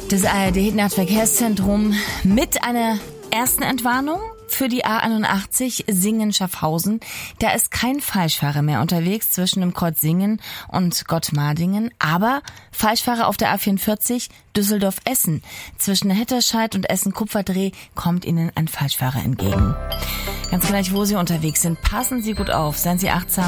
Das ARD-Nahverkehrszentrum mit einer ersten Entwarnung für die A81 Singen-Schaffhausen. Da ist kein Falschfahrer mehr unterwegs zwischen dem Kreuz Singen und Gottmardingen, aber Falschfahrer auf der A44 Düsseldorf-Essen. Zwischen Hetterscheid und Essen-Kupferdreh kommt Ihnen ein Falschfahrer entgegen. Ganz gleich, wo Sie unterwegs sind, passen Sie gut auf, seien Sie achtsam.